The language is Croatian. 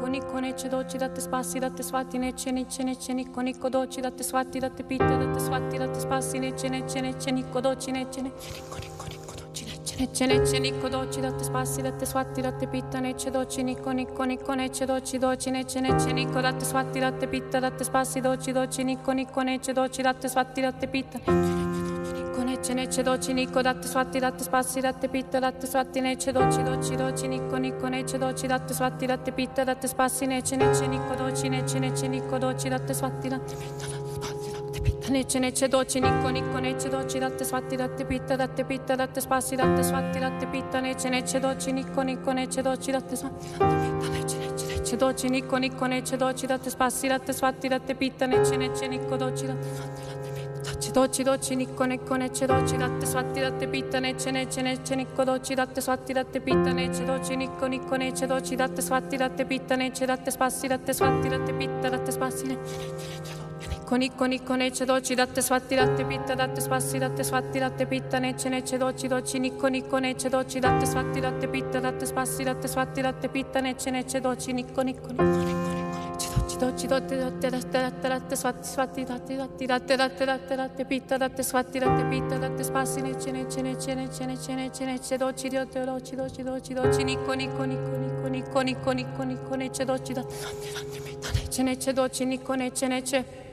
nikko neče doći da te spasi, da te shvati, neće niko doći da te shvati, da te pita, da te shvati, da te spasi, neće niko doći, neće niko doći da te spasi, da te shvati, da te pita, neće doći niko neće doći, neće niko da te shvati, da te pita, da te spasi, doći niko neće doći da te shvati, da te pita, neće doći niko da te shvati, da te spasi, da te pita, da te shvati, neće doći niko neće doći da te shvati, da te pita, da te spasi, neće niko doći, neće niko doći da te shvati, da te pita, neće doći niko neće doći da te shvati, da te pita, da te spasi, da te shvati, da te pita, neće doći niko neće doći da te shvati, da te pita, neće doći niko neće doći da te spasi, da te shvati, da te pita, neće niko doći da te shvati, doći niko neće doći da te shvati, da te pita, neće niko doći da te shvati, da te pita, neće doći niko neće doći da te shvati, da te pita, neće da te spasi, da te shvati, da te pita, da te spasi, niko neće doći da te shvati, da te pita, da te spasi, da te shvati, da te pita, neće doći niko neće doći da te shvati, da te pita, da te spasi, da te shvati, da te pita, neće doći niko doći da te shvati, da te pita, da te shvati, da te pita, da te spasi, neće doći niko neće doći da te shvati, neće doći niko neće